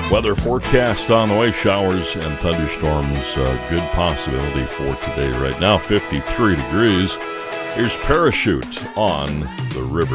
Weather forecast on the way. Showers and thunderstorms, good possibility for today. Right now, 53 degrees. Here's Parachute on the River.